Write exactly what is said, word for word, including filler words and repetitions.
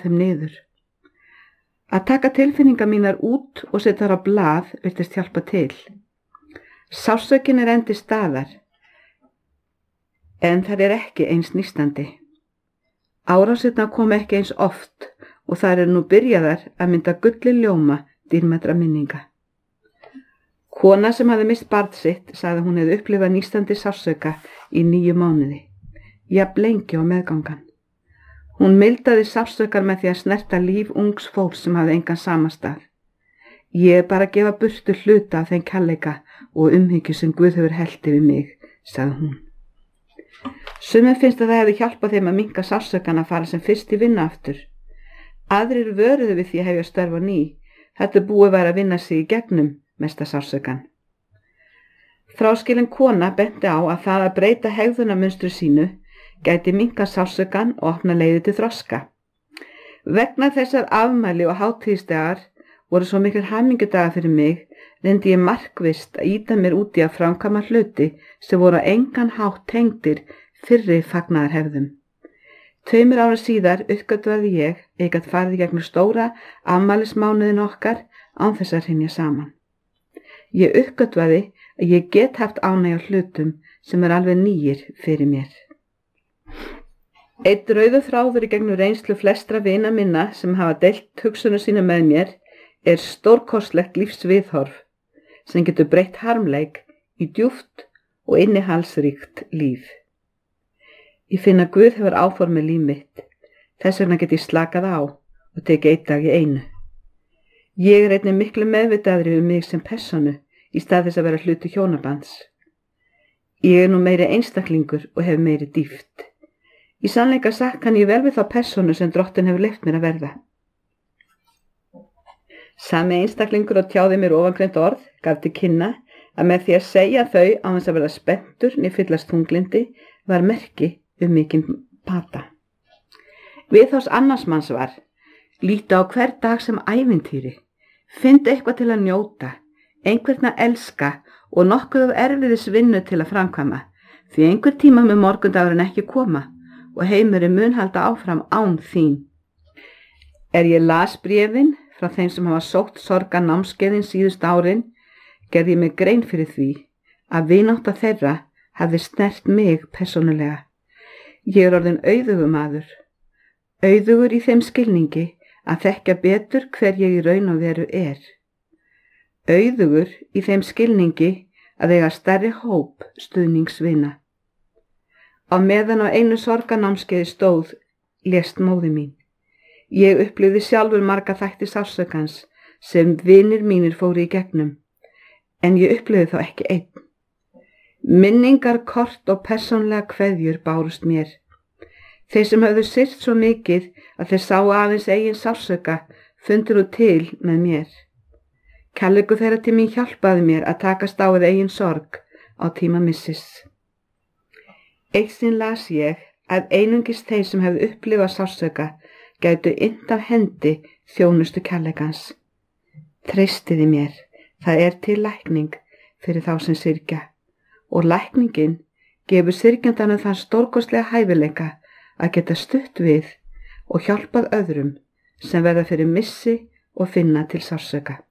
þeim niður. Að taka tilfinningar mínar út og setja þar á blað virtist hjálpa til. Sársaukinn er endi staðar, en það er ekki eins nístandi. Árásirnar kom ekki eins oft og það er nú byrjaðar að mynda gulli ljóma dýrmætra minninga. Kona sem hafði mist barn sitt sagði að hún hefði upplifað nístandi sársauka í níu mánuði, jafn lengi á meðgangan. Hún mildaði sársaukan með því að snerta líf ungs fólks sem hafði engan samastað. Ég er bara að gefa burtu hluta af þeim kærleika og umhyggju sem Guð hefur hellt yfir mig, sagði hún. Sumum finnst að það hefði hjálpað þeim að minnka sársaukan að fara sem fyrst í vinna aftur. Aðrir vöruðu við því að hefja störf á ný. Þetta búið var að vinna sig í gegnum mesta sársaukan. Fráskilin kona benti á að það að breyta hegðunarmunstri sínu gæti minnka sársaukan og opna leiði til þroska. Vegna þessar afmæli og hátíðisdagar voru svo miklir hamingjudagar fyrir mig, reyndi ég markvisst að ýta mér út í að framkvæma hluti sem voru á engan hátt tengdir fyrri fagnaðarhefðum. Tveimur ára síðar uppgötvaði ég að ég gat farið gegnum stóra afmælismánuðin okkar án þess að hrynja saman. Ég uppgötvaði að ég get haft ánægja hlutum sem er alveg nýjir fyrir mér. Einn rauður þráður í gegnum reynslu flestra vina minna sem hafa deilt hugsunum sína með mér er stórkostlegt lífsviðhorf sem getur breytt harmleik í djúpt og innihaldsríkt líf. Ég finn að Guð hefur áformið líf mitt, þess vegna get ég slakað á og tekið einn dag í einu. Ég er einnig miklu meðvitaðri um mig sem persónu í stað þess að vera hluti hjónabands. Ég er nú meiri einstaklingur og hef meiri dýpt. Í sannleika sagt kann ég vel við þá persónu sem Drottinn hefur leyft mér að verða. Sami einstaklingur og tjáði mér ofangreint orð gaf til kynna að með því að segja þau á þess að verða spenntur né fyllast þunglindi var merki um mikinn pata. Viðhorfs annars manns var: líta á hver dag sem ævintýri, finndu eitthvað til að njóta, einhvern að elska og nokkuð af erfiðis vinnu til að framkvæma, því einhver tíma með morgundagurinn ekki koma og heimurinn mun halda áfram án þín. Er ég las bréfin frá þeim sem hafa sótt sorga námskeiðin síðust árin, gerði ég mig grein fyrir því að vinátta þeirra hafði snert mig persónulega. Ég er orðin auðugur maður, auðugur í þeim skilningi að þekkja betur hver ég í raun og veru er. Auðugur í þeim skilningi að eiga stærri hóp stuðningsvina. Á meðan á einu sorganámskeiði stóð lést móðir mín. Ég upplifði sjálfur marga þætti sársaukans sem vinir mínir fóru í gegnum, en ég upplifði þá ekki einn. Minningar, kort og persónlega kveðjur bárust mér. Þeir sem höfðu syrt svo mikið að þeir sáu aðeins eigin sársauka fundur nú til með mér. Kærleikur þeirra til mín hjálpaði mér að takast á við eigin sorg á tíma missis. Eitt sinn las ég að einungis þeir sem hefðu upplifað sársauka gætu innt af hendi þjónustu kærleikans. Treystiði mér, það er til lækning fyrir þá sem syrgja, og lækningin gefur syrgjandanum þann stórkostlega hæfileika að geta stutt við og hjálpað öðrum sem verða fyrir missi og finna til sársauka.